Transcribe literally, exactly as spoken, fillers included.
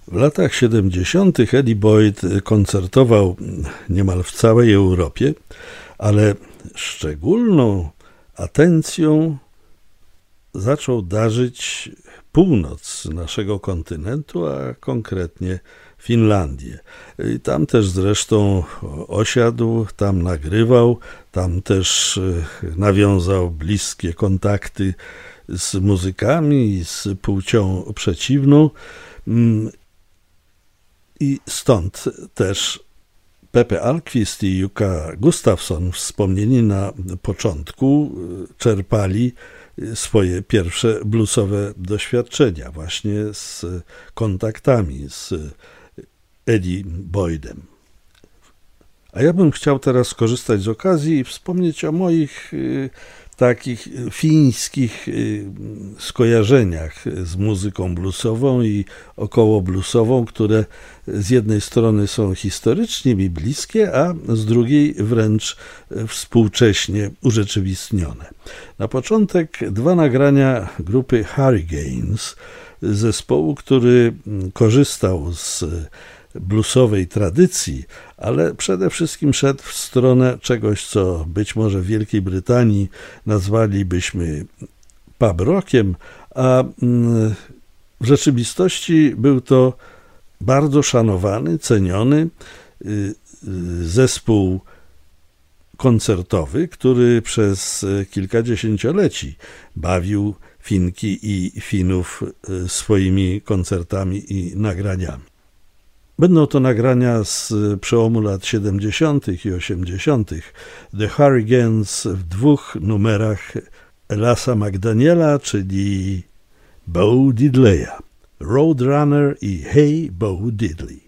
W latach siedemdziesiątych Eddie Boyd koncertował niemal w całej Europie, ale szczególną atencją zaczął darzyć północ naszego kontynentu, a konkretnie Finlandię. I tam też zresztą osiadł, tam nagrywał, tam też nawiązał bliskie kontakty z muzykami, z płcią przeciwną. I stąd też Pepe Alquist i Jukka Gustafsson, wspomnieni na początku, czerpali swoje pierwsze bluesowe doświadczenia właśnie z kontaktami z Eddie Boydem. A ja bym chciał teraz skorzystać z okazji i wspomnieć o moich y, takich fińskich y, skojarzeniach z muzyką bluesową i około bluesową, które z jednej strony są historycznie mi bliskie, a z drugiej wręcz współcześnie urzeczywistnione. Na początek dwa nagrania grupy Hurricanes, zespołu, który korzystał z bluesowej tradycji, ale przede wszystkim szedł w stronę czegoś, co być może w Wielkiej Brytanii nazwalibyśmy pub rockiem, a w rzeczywistości był to bardzo szanowany, ceniony zespół koncertowy, który przez kilkadziesięcioleci bawił Finki i Finów swoimi koncertami i nagraniami. Będą to nagrania z przełomu lat siedemdziesiątych i osiemdziesiątych. The Hurricanes w dwóch numerach Elasa McDaniela, czyli Bo Diddleya, Roadrunner i Hey Bo Diddley.